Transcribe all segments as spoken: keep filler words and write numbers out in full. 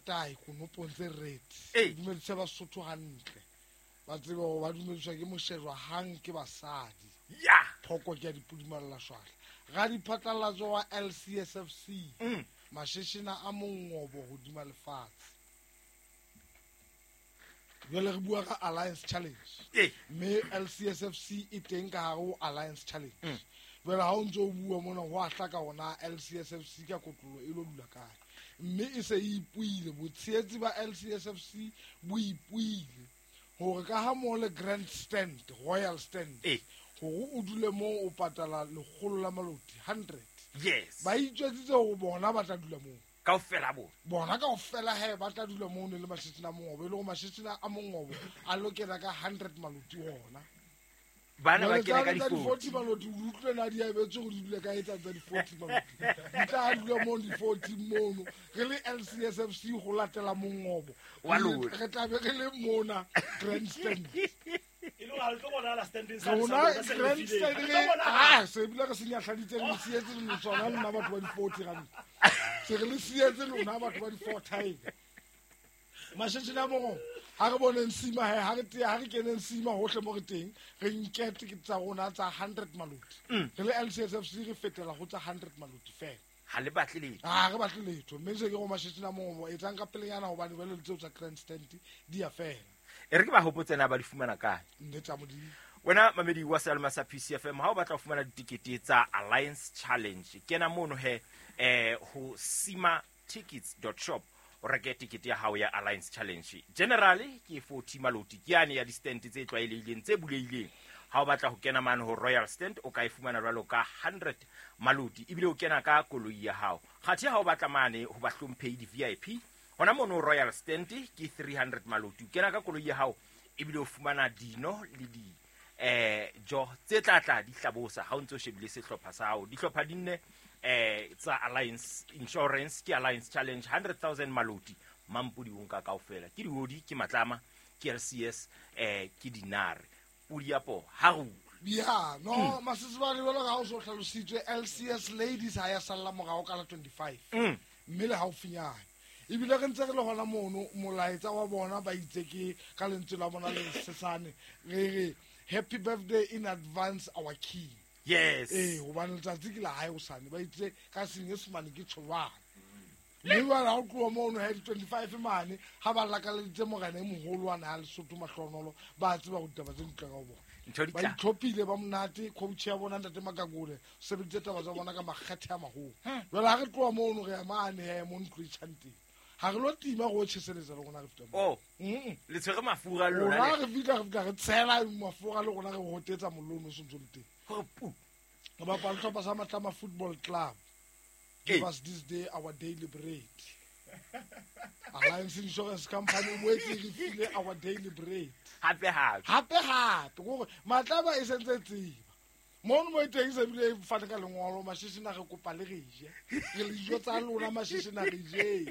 tai konopong tse red Ei. dumedisa Basotho hantle ba tseba go ba dumediswa ke moshejwa hang ke basadi ya phoko ke a dipudimalla swala ga diphatlalatso wa L C S F C mm mashishina a mongobo hodima lefatshe jwale re bua ka Alliance Challenge eh mme L C S F C e teng ka hare ho Alliance Challenge Mm. jwale ha o ntse o bua mona ho a hlaka ona L C S F C ka kotlolo e lo dula kae mme e se e ipuile botsheetsi ba L C S F C bo ipuile hore ka ha mo le grandstand royal stand eh hore o dule mo o patala lekgolo la maloti one hundred yes ba itjwetsitse hore bona ba tla dula mo kaofela bo bona ka ofela he ba tla dula mo ne le mashishina a mongobo e le go mashishina a mongobo a lokela ka one hundred maloti ona bana ba Jwale kena ka tsa di di forty maloti o utlwe na di abetse go di dule ka etsa tsa di forty maloti di tla dula mo di forty mono re le L C S F C go latela mongobo Wa lona. re tla be re le mona grandstand e lo ga le tlo bona la standing sa rona grandstand re ah se bile re senya hladitse le sietse le tsona le batho ba di forty rand se re le sietse lona batho ba di four tiger mashishina a mongobo ha re bone nsima he ha re te ha re kene nsima hohle mo re teng re nke ticket tsa rona tsa one hundred maloti Mm. re le L C S F C re fetela go tsa one hundred maloti fela ha le batle le ha re batle letho mme se ke go mashishina a mongobo e tsang ka pelenyana hobane ba le tseo tsa grandstand di a fela e re ke ba hopotsena ba di fumana kae nne tsa modimo wena mamedi wa Salma sa P C F M ha o batla go fumana ditikete tsa Alliance Challenge kena mono he eh ho sima tickets dot shop o reke tikete ya hao ya Alliance Challenge generally ke forty maloti ke yane ya di stand tse tlwaelehileng tse buleileng ha o batla go kena mane ho Royal Stand o ka e fumana jwalo ka one hundred maloti ibile o kena ka koloi ya hao khathi ha o batla mane ho ba hlomphei di V I P hona mono Royal Stand ke three hundred maloti o kena ka koloi ya hao ibile o fumana dino le di eh jo tse tlatla di hlabosa ha o ntse o shebile sehlopha sa hao di hlopha dinne eh tsa Alliance Insurance ke Alliance Challenge one hundred thousand maloti mampudi o nka kaofela ke diodi ke matlama ke L C S eh ke dinare pudi yapo ha go ya no masisi ba le bela ga o so tlhalositswe L C S ladies ha ya salla mogao ka la twenty-five mm mme le haufinyana ebile re ntse re le gona mono molaetsa wa bona ba itse ke ka lentswe la bona le sesane re re happy birthday in advance our king yes eh hobane letsatsi ke la hae o sane ba itse ka senyesemane ke tsholwana mme ba la o tloa mono he twenty-five mane ha ba lakaleditse mogana e mogolo wa na ya Lesotho mahlonolo ba tseba go ditaba tse di tla ka bona ntho di ba tla itlhophile ba monate coach ya bona ntate Makakole sebeditse taba tsa bona ka makgethe a magolo jwale ha re tloa mono re ya mane he mo ntlo e tshanteng ha re lo tima go tsheseletsa le gona re feta mo oh mm le tshwere mafura le rona lona re fitla re fitla re tshela mafura le gona re hotetsa mollono se ntse le teng go pu re bapala tlhopha sa Matlama Football Club give us this day our daily bread Alliance Insurance Company mo etse re file our daily bread hape hape hape hape gore Matlama e sentse tseba mono mo teng se bile fane ka lengolo mashishina re kopa le re je re le jo tsa lona mashishina re je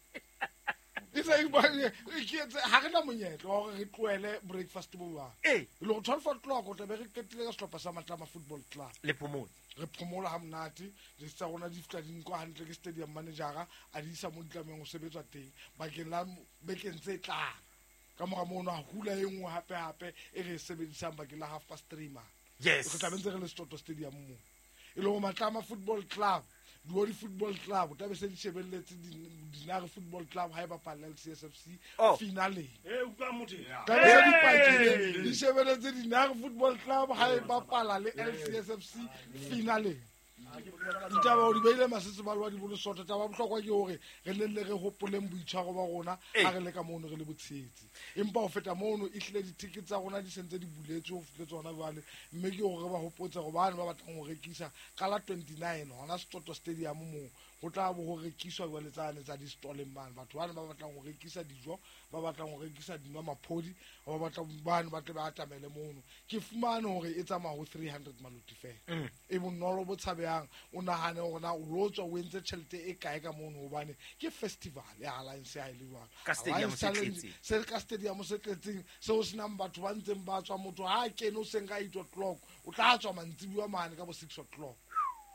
e sa ibane e kietse ha re na monyetlo gore re tloele breakfast bo wa eh le go twelve o'clock o tla be re ketile ka sehlopha sa Matlama Football Club le pomone re phomola ha monate di tsa rona di fitla di nkwa hantle ke stadium manager a di isa mo ditlameng go sebetswa teng bakeng la bekeng tse tlang ka mora mono a hula e nngwe hape hape e re sebedisang bakeng la half past three man yes re tla bentse re le Stoto Stadium mo e le go Matlama Football Club Duori Football Club o tla be se di shebelletse Dinare Football Club ha e bapala L C S F C Oh. finale e utlwa motho ka be se di pakile di shebelletse Dinare Football Club ha e bapala le L C S F C finale ditaba o di beile masetse ba lwa di bolo sota taba bohlokwa ke hore re lelle re hopoleng boitshwaro ba rona Ee. ha re le ka mono re le botshetsi empa o feta mono e hlile di-ticket tsa rona di sentse di buletswe ho fihle tsona jwale mme ke hore re ba hopotse go bane ba batlang ho rekisa ka la twenty-nine hona Stoto Stadium moo go tla bo go rekiswa jwale tsane tsa di-stoleng bane batho bane ba batlang ho rekisa dijo ba batlang ho rekisa dinwa maphodi ba batlang bane ba tle ba atamele mono ke fumane hore e tsamaya ho three hundred maloti fela Mm. e bonolo bo tshabehang o nahane gore na o lotswa o entse tšhelete e kae ka mono gobane ke festival ya Alliance ha e le jwalo Ka stadium Alliance se Challenge, tletseng. se ka stadium se tletseng seo se nang batho ba ntseng ba tswa motho ha a kene o seng ka eight o'clock o tla tswa mantsibuwa mane ka bo six o'clock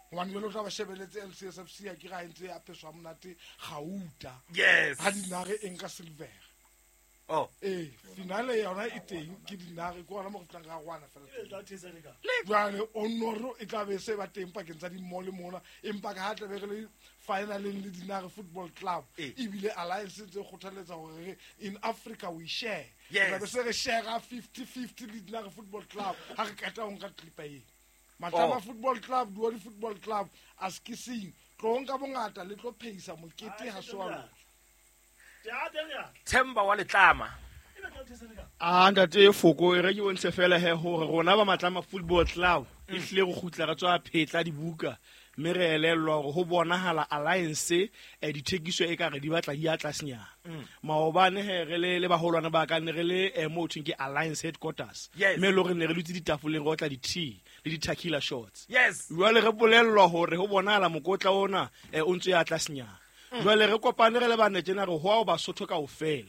gobane jalo o tla ba shebeletse L C S F C a ke ga entse ya peswa monate gauta yes ga dinare eng ka silver oh ee finale yona e teng ke dinare ke gona mo go tlang ga gwana fela E tla thesa le ka. jale honoro e tla be se ba teng pakeng tsa dimole mona empa ka ga tlabe re le finaleng le dinare football club Eh. ebile alliance tse kgothaletsa gore re in africa we share Yes. tlabe se re share fifty fifty le dinare football club ga re keta go nka clipa eng matlama Oh. football club duodi football club a skising tlo nka bongata le tlo phehisa mokete ga se wa lona Ja, den ja. Themba wa Letlama E tla thesa le ka. a ntate foko e re ke bontshe fela he hore rona ba Matlama football club e hlile go khutla re tswa phetla dibuka mme re elellwa gore go bonahala alliance e dithekiso e ka re di batla di atlasnyana maobane he re le le baholwana ba ka ne re le eh, mo thweng ke alliance headquarters Yes. mme lo re ne re lutse ditafoleng go tla di-tea le di-tequila shots yes jwale re bolellwa gore go bonahala mokotla ona eh, o ntse ya tlasnyana jwale re kopane re le bane tjena re ho a basotho ka ofela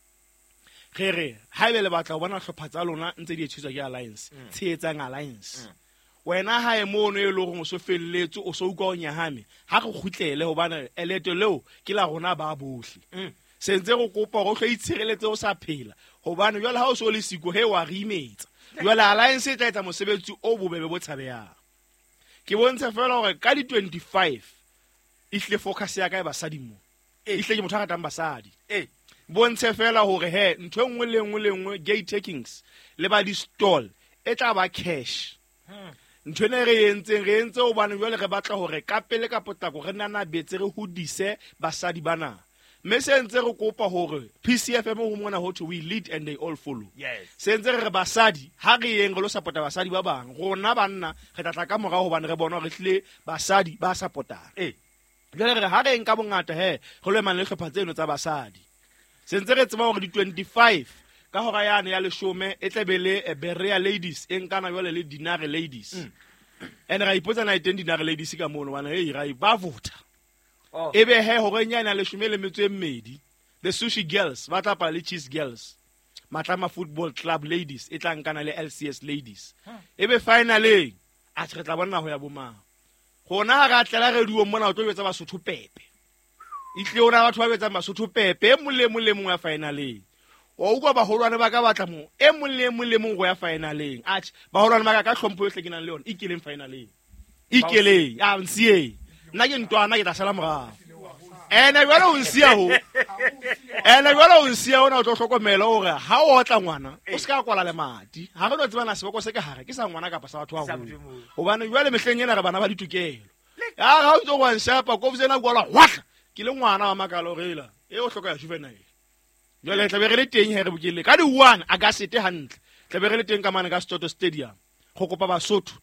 ge re ha ebe le batla go bona hlopha tsa lona ntse di etshetswa ke alliance tsheetsang alliance wena ha e mono e le gore o so felletse o so uka o nyahame ha re khutlele hobane eleto leo ke la rona ba bohle sentse go kopa go hlo itshireletse o sa phela hobane jwale ha o so le siko he wa re imetsa jwale alliance e tla etsa mosebetsi o bobebe bo tshabeyang ke bontshe fela gore ka di twenty-five e hle focus ya ka e basadi mo e hle ke motho a ratang basadi eh bontshe fela hore he ntho engwe le engwe le engwe gate takings le ba di stall e tla ba cash ntho ne re entseng re entse o bana jwale re batla hore ka pele ka potako re nana betse re hodise basadi bana mme se ntse re kopa hore P C F M ho mona ho to we lead and they all follow yes se ntse re re basadi ha re yeng re lo supporta basadi ba bang rona banna re tla tla ka morao hobane re bona re hlile basadi ba supportang eh jwale re ha re nka bongata he go le mang le hlopha tseno tsa basadi se ntse re tseba hore di twenty-five ka hora yane ya leshome e tlebele e Berea ladies e nkana jwale le Dinare ladies ene ra ipotsa na iteng Dinare ladies ka mono bana hey ra ba vota oh ebe he hore nyane ya leshome le metso e mmedi the sushi girls ba tla pa le cheese girls Matlama football club ladies e tla nkana le L C S ladies ebe finally a re tla bona ho ya bomang gona ga tlela re duo mona o tlo betsa basotho pepe itle ona batho ba betsa basotho pepe e mole mole mongwe ya finaleng o utlwa baholwane ba ka batla mo e mole mole mongwe go ya finaleng ach baholwane ba ka ka hlompho yohle ke nang le yona ikeleng finaleng ikeleng a nsie nna ke ntwana ke tla sala morago ene jwale o nsia ho ene jwale o nsia ona o tlo hlokomela hore ha o otla ngwana o se ka kwala le madi ha re no tsebana seboko se ke hare ke sa ngwana kapa sa batho ba Sa go Modimo. hobane jwale mehleng ena re bana ba ditokelo ya ga o tlo go nshapa ko tsena kwala hwatla ke le ngwana wa makalo rela e o hloka ya juvenile jwale tla be re le teng he re bokele ka di one a ka sete hantle tla be re le teng ka mane ka Stoto Stadium go kopa basotho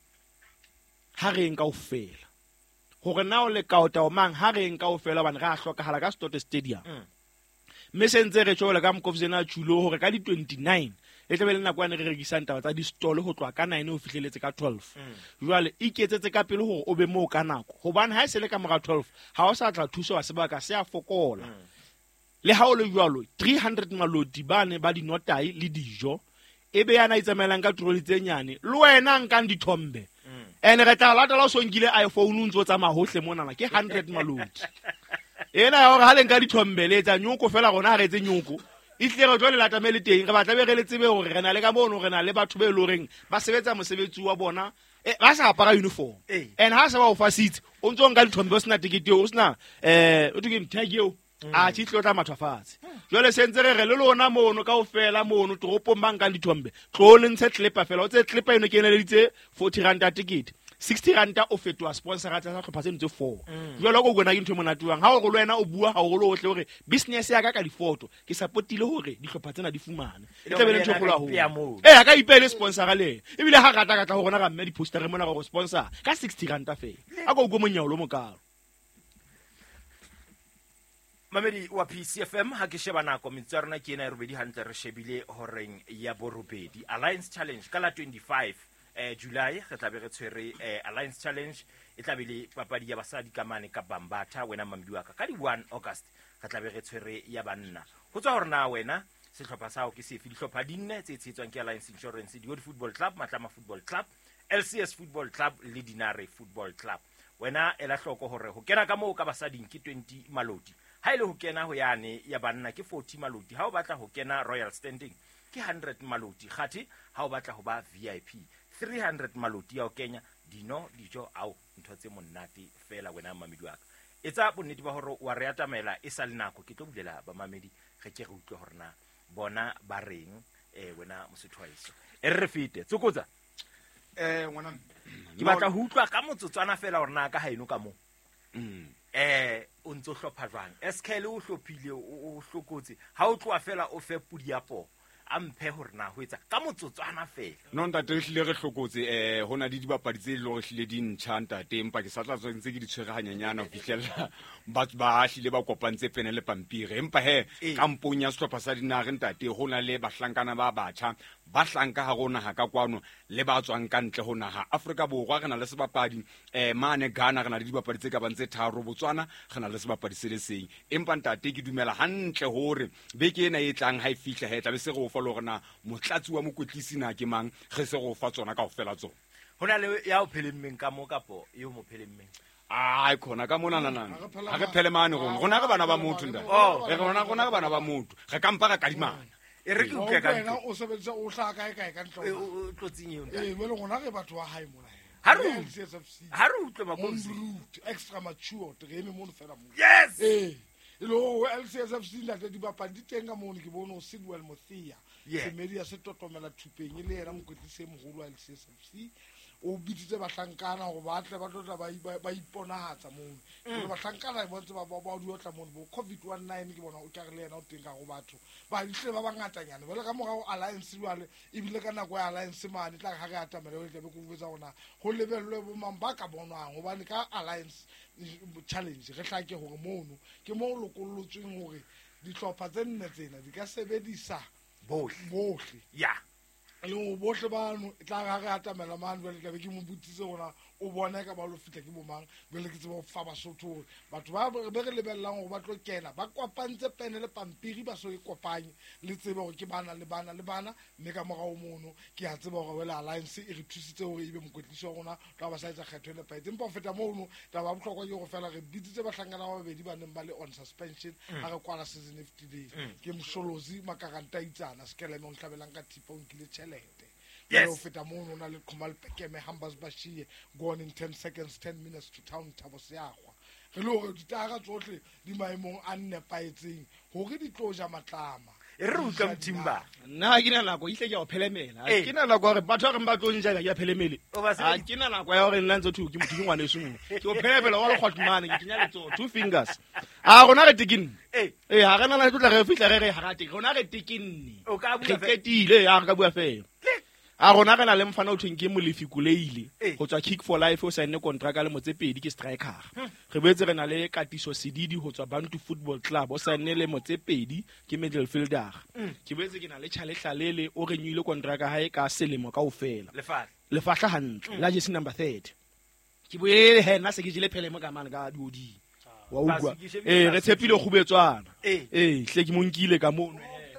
ha re eng kaofela gore na o le kaota o mang ha re eng kaofela bana ga hlokahala ka Stoto Stadium mme se ntse re tshole ka Mkovzena Chulo hore ka di twenty-nine e tlabe le nakwane re rekisang taba tsa di stall go tlwa ka nine o fihleletse ka twelve jwale iketsetse ka pele hore o be mo ka nako hobane ha e se le ka mora twelve ha o sa tla thuso wa sebaka se a fokola le ha o le jwalo three hundred malodi bane ba di notai le dijo ebe yana itsamelang ka troli tse nyane le wena nkang dithombe ene re tla latela o sonkile iPhone o ntse o tsamaya hohle monana ke one hundred malodi ena ya hore ha le nka dithombe le etsa nyoko fela gona re etse nyoko itle re jwale lata mele teng re batla be re le tsebe hore re na le ka mono re na le batho be le horeng ba sebetsa mosebetsi wa bona e ba sa apara uniform Eh. and ha se ba o fasitse o ntse o nka dithombe o sena tikete o sena eh o tike mtag eo a tshitlo tla mathafatse jwale sentse re re le lona mono ka ofela mono toropong ba nka dithombe tlo le ntshe clipper fela o tse clipper eno ke ene le ditse forty rand ticket sixty rand o fetwa sponsor tsa sa tlhopha tse ntse four jwale go gona ke ntho monatuang ha o go le wena o bua ha o go lotle hore business ya ka ka difoto ke supportile hore ditlhopha tsena di fumane e tla be le ntho gola ho eh aka ipele sponsor le ebile ha rata ka tla go rona ga mme di poster mona go sponsor ka sixty rand fela a go go monyalo mo kalo mamedi wa P C F M ha ke sheba nako metso ya rona ke ena e robedi hantle re shebile horeng ya borobedi Alliance Challenge ka la twenty-five eh July re tla be re tshwere eh, Alliance Challenge e tla be le papadi ya basadi ka mane ka Bambatha wena mamedi wa ka ka di one August re tla be re tshwere ya banna go tswa hore na wena sehlopha sa go ke sefe dihlopha dinne tse tsetswang ke Alliance Insurance Diodi Football Club Matlama Football Club L C S Football Club le Dinare Football Club wena ela hloko hore ho kena ka moo ka basading ke twenty malodi ha ile ho kena ho yane ya banna ke forty malodi ha o batla ho kena royal standing ke one hundred malodi khathi ha o batla ho ba V I P three hundred malodi ya o kenya dino dijo au ntho tse monate fela wena mamedi wa ka etsa bonnete ba hore wa re atamela e sa le nako ke tlo bulela ba mamedi ge ke re utlwe hore na bona ba reng eh wena mosethwaiso e re fete tsokotsa eh ngwana ke batla ho utlwa ka motsotswana fela hore na ka ha eno ka mo mm eh o ntso hlopha jwang skl o hlophile o hlokotse ha o tloa fela o fe pudi ya po a mphe hore na ho etsa ka motsotswana fela no ntate re hlile re hlokotse eh hona di dibapadi tse le re hlile di ntšha ntate empa ke sa tla tsweng tse ke di tshwere hanyanyana ho fihlella ba ba hlile ba kopantse pene le pampiri empa he kampong ya sehlopha sa dinare ntate hona le bahlankana ba batjha ba hlanka ha rona ha ka kwano le ba tswang ka ntle ho naha Afrika Borwa re na le sebapadi eh mane Ghana re na le dibapadi tse ka bang tse tharo Botswana re na le sebapadi se le seng empa ntate ke dumela hantle hore beke ena e tlang ha e fihla he tla be se go fa le rena motlatsi wa mokwetlisi na ke mang ge se go fa tsona ka ofela tsona hona le ya o phelemmeng ka mo kapo yo mo phelemmeng ai khona ka mona nana ha re phele mane go gona ga bana ba motho nda Oh. re gona gona ga bana ba motho ge ka mpa ga kadimana e re ke utlwe ka wena ntlo o sebedisa o hlaka kae kae ka e ntlo o tlotsing eo eh wele gona ge batho wa hae mona Ha re L C S F C ha re utlwe on makosi route extra mature re eme mo fela mo yes eh lo L C S F C ntate di bapadi di teng ka mo ke bona o Sidwell Mothia Yeah. semedi ya se totomela thupeng ile yena mokwetlise mogolo wa L C S F C o bitsitse bahlankana go batle ba tlotla ba ba ba iponahatsa mo gore bahlankana ba ntse ba ba ba di otla mo bo covid nineteen ke bona o ka re le yena o teng ka go batho ba dihle ba bangatanyana bele ka morao alliance wale ibile ka nako ya alliance mane tla ga re atamela o tle be go botsa gona go lebellwe bo mamba ka bonwang go bane ka alliance challenge re hlake gore mono ke mo lokolotsweng gore dihlopha tse nne tsena di ka sebedisa bohle bohle ya le go bohle bano e tla ga re atamela mane bele ka be ke mo butsitse gona o bona ka ba lo fitla ke bomang bele ke tseba go fa basotho batho ba be re lebellang go ba tlo kena ba kopantse pene le pampiri ba so e kopanye le tsebe gore ke bana le bana le bana mme ka morao mono ke a tseba gore wele alliance e re thusitse gore ebe mokwetlisi wa rona tla ba sa etsa kgetho le paetse empa go feta mono tla ba botlhokwa ke go fela re bitsitse bahlankana ba babedi ba neng ba le on suspension ga re kwala season fifty days ke msholozi makaranta itsana sekeleme o ntlabelang ka thipa o nkile tšhelete Yes. go feta mono na le Khumalo Pekeme Hambas Bashiye gone in ten seconds ten minutes to town Thabo Seagwa re lo re ditara tsohle di maemong a nepaetseng hore di tloja matlama e re utlwa mthimba nna ke na nako ihle ke go phelemela Eh. ke na nako gore batho ba re ba tlo nja ka ya phelemele O ba se- a ke na nako ya gore nna ntse thu ke motho ke ngwane sengwe ke go phelemela wa le khwatumane ke kenya letso two fingers a gona re tikinne eh eh ha rena le tla re fitla re re ha ga tik gona re tikinne o ka re bua fe ketile ya re ka bua fela a gona re na le mfana o thweng ke molefikuleile Eh. go tswa kick for life o saenne contract le motsepedi ke striker re boetse re na le Katiso Sididi go tswa Bantu Football Club o saenne le motsepedi ke midfielder ke boetse ke na le Chale Hlalele o renyile contract ha e ka selemo kaofela le fa le fahla hantle la jersey number thirty ke boele he nna se ke jile phele mo ka mane ka diodi wa utlwa Basi, ke shebile eh basi. re tshepile khubetswana Eh. eh hle ke monkile ka mono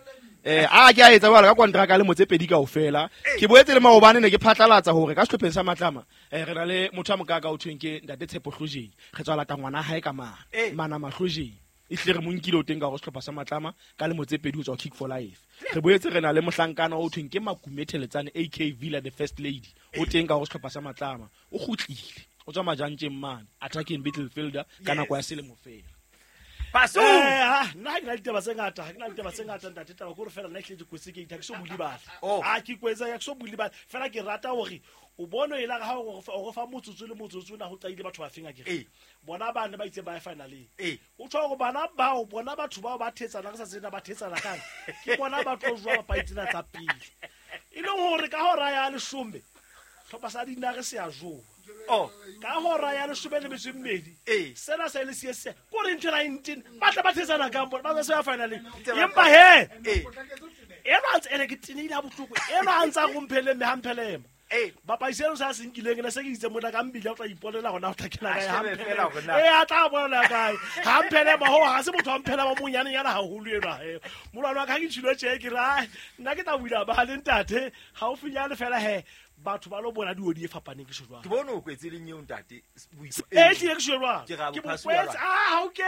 eh a ke a etsa bala ka contract le motsepedi kaofela ke boetse le maobane ne ke phatlalatsa hore ka sehlopheng sa matlama eh re na le motho a mokaka o thweng ke ntate Tshepo Hlojeng re tswala tangwana hae ka mana Eh. mana Mahlojeng e hle re monkile o teng ka go sehlopha sa matlama ka le motsepedi o tswa kick for life re boetse re na le mohlankana o thweng ke Makumetheletsane A K Villa the first lady o teng ka go sehlopha sa matlama o kgutlile o tswa majantjeng mane attacking midfielder ka Yes. nako ya selemo fela paso Eh, nna ha ke na le ditaba tse ngata ha ke na le ditaba tse ngata ntate taba kore fela nna ke tletse kwetse ke ita ke so buli bala Oh. a ke kwetsa ya ke so buli bala fela ke rata hore o bone e la ga go go fa motsotso le motsotso na go tsaile batho ba fenga ke Eh. bona bana ba itse ba finaleng eh o tswa go bana bao bona batho bao ba thetsana ka sa tsena ba thetsana kang ke bona ba tlo jwa ba paitsena tsa pele e leng hore ka hora ya lesome tlhopha sa dinare se a jowa oh ka hora ya lesome le metso e mmedi Eh. sena sa le siese ko re ntse nineteen ba tla ba thetsana ka bona ba se ya finaleng empa he eh eno a ntse ene ke tinile a botloko eno a ntse a gomphele mme hamphelema eh bapaiseno sa se nkileng ne se ke itse mona ka mbile o tla iponela gona o tla kena kae A shebe fela hore na- e a tla bona kae hamphelema ho ha se motho a mphelema monyane yana haholo eno a he molwana wa ka ke tshilo tje ke ra nna ke tla buila ba le ntate ha o finyane fela he batho ba lo bona diodi e fapaneng ke ke shejwang bone o kwetse leng eo ntate e tlile ke shejwang Ke ga ke bophasi bokwetse jwalo. ah okay